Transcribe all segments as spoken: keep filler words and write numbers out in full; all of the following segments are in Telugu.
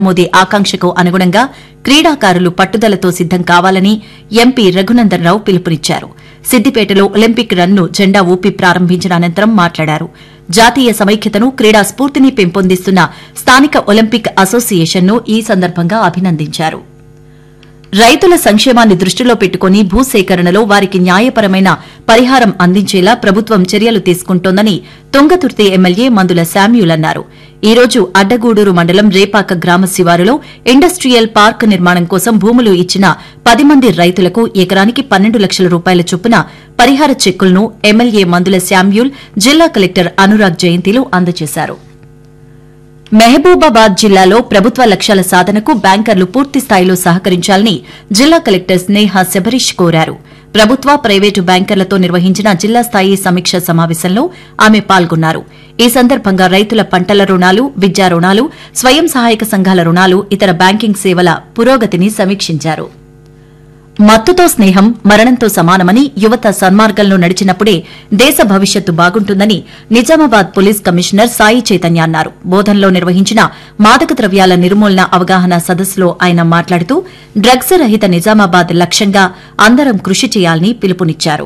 మోదీ ఆకాంక్షకు అనుగుణంగా క్రీడాకారులు పట్టుదలతో సిద్దం కావాలని ఎంపీ రఘునందన్ రావు పిలుపునిచ్చారు. సిద్దిపేటలో ఒలింపిక్ రన్ను జెండా ఊపి ప్రారంభించిన అనంతరం మాట్లాడారు. జాతీయ సమైక్యతను, క్రీడా స్ఫూర్తిని పెంపొందిస్తున్న స్థానిక ఒలింపిక్ అసోసియేషన్ను ఈ సందర్భంగా అభినందించారు. రైతుల సంక్షేమాన్ని దృష్టిలో పెట్టుకుని భూసేకరణలో వారికి న్యాయపరమైన పరిహారం అందించేలా ప్రభుత్వం చర్యలు తీసుకుంటోందని తుంగతుర్తి ఎమ్మెల్యే మందుల శామ్యూల్ అన్నారు. ఈ రోజు అడ్డగూడూరు మండలం రేపాక గ్రామ శివారులో ఇండస్ట్రియల్ పార్క్ నిర్మాణం కోసం భూములు ఇచ్చిన పది మంది రైతులకు ఎకరానికి పన్నెండు లక్షల రూపాయల చొప్పున పరిహార చెక్కులను ఎమ్మెల్యే మందుల శామ్యూల్ జిల్లా కలెక్టర్ అనురాగ్ జయంతిలు అందజేశారు. మహబూబాబాద్ జిల్లాలో ప్రభుత్వ లక్ష్యాల సాధనకు బ్యాంకర్లు పూర్తిస్థాయిలో సహకరించాలని జిల్లా కలెక్టర్ స్నేహ శబరీష్ కోరారు. ప్రభుత్వ, ప్రైవేటు బ్యాంకర్లతో నిర్వహించిన జిల్లా స్థాయి సమీక్ష సమావేశంలో ఆమె పాల్గొన్నారు. ఈ సందర్భంగా రైతుల పంటల రుణాలు, విద్యా రుణాలు, స్వయం సహాయక సంఘాల రుణాలు, ఇతర బ్యాంకింగ్ సేవల పురోగతిని సమీక్షించారు. మత్తుతో స్నేహం మరణంతో సమానమని, యువత సన్మార్గంలో నడిచినప్పుడే దేశ భవిష్యత్తు బాగుంటుందని నిజామాబాద్ పోలీస్ కమిషనర్ సాయి చైతన్య అన్నారు. బోధన్లో నిర్వహించిన మాదక ద్రవ్యాల నిర్మూలన అవగాహన సదస్సులో ఆయన మాట్లాడుతూ డ్రగ్స్ రహిత నిజామాబాద్ లక్ష్యంగా అందరం కృషి చేయాలని పిలుపునిచ్చారు.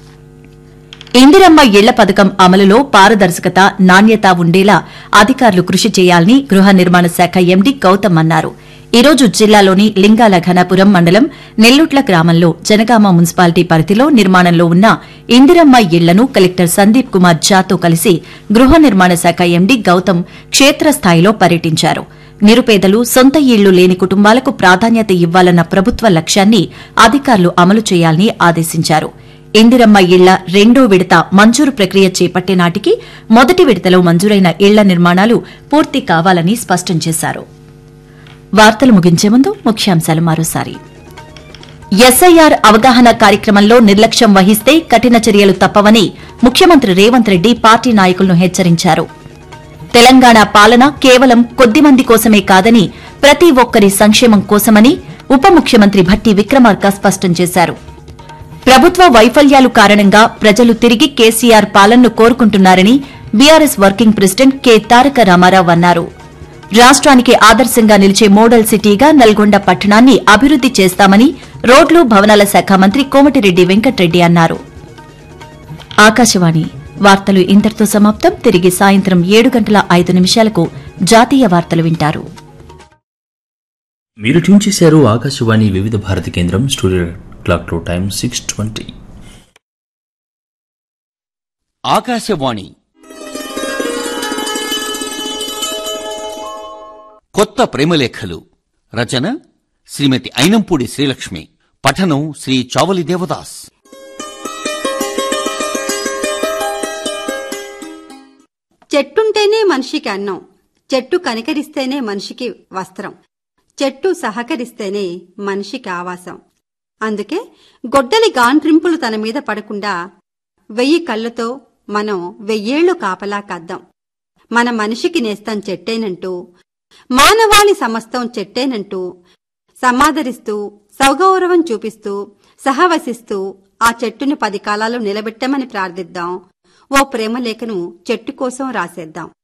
ఇందిరమ్మ ఇళ్ల పథకం అమలులో పారదర్శకత, నాణ్యత ఉండేలా అధికారులు కృషి చేయాలని గృహ నిర్మాణ శాఖ ఎండీ గౌతమ్ అన్నారు. ఈ రోజు జిల్లాలోని లింగాల ఘనపురం మండలం నెల్లుట్ల గ్రామంలో జనగామ మున్సిపాలిటీ పరిధిలో నిర్మాణంలో ఉన్న ఇందిరమ్మ ఇళ్లను కలెక్టర్ సందీప్ కుమార్ ఝాతో కలిసి గృహ నిర్మాణ శాఖ ఎండీ గౌతమ్ క్షేత్రస్థాయిలో పర్యటించారు. నిరుపేదలు, సొంత ఇళ్లు లేని కుటుంబాలకు ప్రాధాన్యత ఇవ్వాలన్న ప్రభుత్వ లక్ష్యాన్ని అధికారులు అమలు చేయాలని ఆదేశించారు. ఇందిరమ్మ ఇళ్ల రెండో విడత మంజూరు ప్రక్రియ చేపట్టే నాటికి మొదటి విడతలో మంజూరైన ఇళ్ల నిర్మాణాలు పూర్తి కావాలని స్పష్టం చేశారు. వార్తలు ముగించే ముందు ముఖ్యాంశాలు మరోసారి. ఎస్ఐఆర్ అవగాహన కార్యక్రమంలో నిర్లక్ష్యం వహిస్తే కఠిన చర్యలు తప్పవని ముఖ్యమంత్రి రేవంత్ రెడ్డి పార్టీ నాయకులను హెచ్చరించారు. తెలంగాణ పాలన కేవలం కొద్దిమంది కోసమే కాదని ప్రతి ఒక్కరి సంక్షేమం కోసమని ఉప ముఖ్యమంత్రి భట్టి విక్రమార్క స్పష్టం చేశారు. ప్రభుత్వ వైఫల్యాలు కారణంగా ప్రజలు తిరిగి కేసీఆర్ పాలనను కోరుకుంటున్నారని బీఆర్ఎస్ వర్కింగ్ ప్రెసిడెంట్ కె తారక రామారావు అన్నారు. రాష్ట్రానికి ఆదర్శంగా నిలిచే మోడల్ సిటీగా నల్గొండ పట్టణాన్ని అభివృద్ది చేస్తామని రోడ్లు, భవనాల శాఖ మంత్రి కోమటిరెడ్డి వెంకట్రెడ్డి అన్నారు. ఆకాశవాణి వార్తలు ఇంతటితో సమాప్తం. తిరిగి సాయంత్రం ఏడు గంటల ఐదు నిమిషాలకు జాతీయ వార్తలు వింటారు. మీరు ట్యూన్ చేశారు ఆకాశవాణి వివిధ భారతి కేంద్రం. స్టూడియో క్లాక్ లో టైం సిక్స్ ట్వంటీ. ఆకాశవాణి కొత్త ప్రేమలేఖలు. రచన శ్రీమతి అయినంపూడి శ్రీలక్ష్మి. పఠనం శ్రీ చావలి దేవదాస్. చెట్టుంటేనే మనిషికి అన్నం, చెట్టు కనికరిస్తేనే మనిషికి వస్త్రం, చెట్టు సహకరిస్తేనే మనిషికి ఆవాసం. అందుకే గొడ్డలి గాండ్రింపులు తన మీద పడకుండా వెయ్యి కళ్ళతో మనం వెయ్యేళ్లు కాపలా కద్దాం. మన మనిషికి నేస్తం చెట్టేనంటూ, మానవాళి సమస్తం చెట్టేనంటూ సమాదరిస్తూ, సౌగౌరవం చూపిస్తూ, సహవసిస్తూ ఆ చెట్టుని పది కాలాలు నిలబెట్టమని ప్రార్థిద్దాం. ఓ ప్రేమలేఖను చెట్టు కోసం రాసేద్దాం.